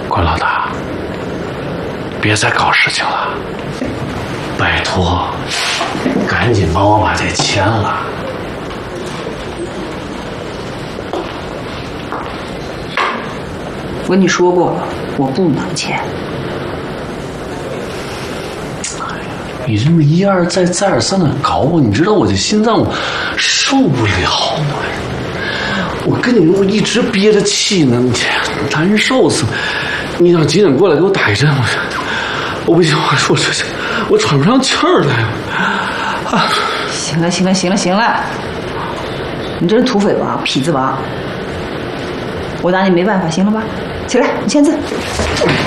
关老大，别再搞事情了，拜托，赶紧帮我把这签了。 我跟你说过了，我不能签。 你这么一而再再而三的搞我，你知道我这心脏我受不了吗？我跟你说，我一直憋着气呢，难受死了。你让急诊过来给我打一针，我不行，我喘不上气儿来。啊！ 行了，你这是土匪吧，痞子吧？我拿你没办法，行了吧？起来，你签字。